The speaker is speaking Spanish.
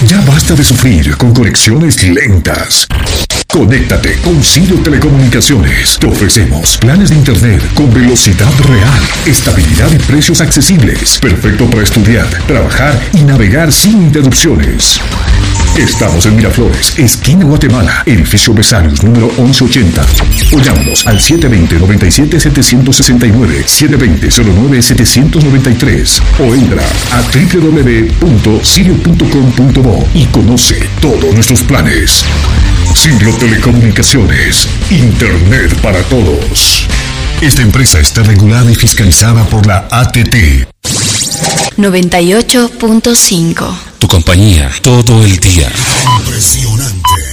Ya basta de sufrir con conexiones lentas. Conéctate con Sirio Telecomunicaciones. Te ofrecemos planes de internet con velocidad real, estabilidad y precios accesibles. Perfecto para estudiar, trabajar y navegar sin interrupciones. Estamos en Miraflores, esquina Guatemala, edificio Besarios, número 1180. O llámanos al 720-97-769, 720-09-793. O entra a www.sirio.com.bo y conoce todos nuestros planes. Sirio Telecomunicaciones, Internet para todos. Esta empresa está regulada y fiscalizada por la ATT. 98.5. Tu compañía todo el día. Impresionante.